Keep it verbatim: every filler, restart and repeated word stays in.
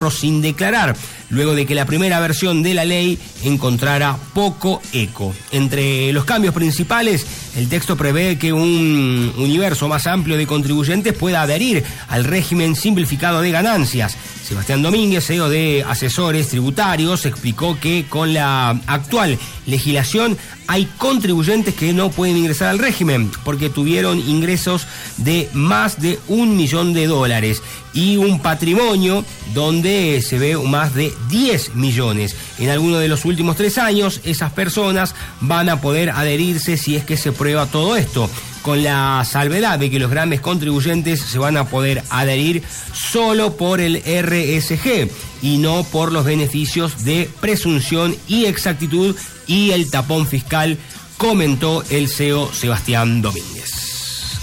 sin declarar, luego de que la primera versión de la ley encontrara poco eco. Entre los cambios principales, el texto prevé que un universo más amplio de contribuyentes pueda adherir al régimen simplificado de ganancias. Sebastián Domínguez, C E O de Asesores Tributarios, explicó que con la actual legislación hay contribuyentes que no pueden ingresar al régimen porque tuvieron ingresos de más de un millón de dólares y un patrimonio donde se ve más de diez millones. En alguno de los últimos tres años, esas personas van a poder adherirse si es que se prueba todo esto, con la salvedad de que los grandes contribuyentes se van a poder adherir solo por el R S G y no por los beneficios de presunción y exactitud y el tapón fiscal, comentó el C E O Sebastián Domínguez.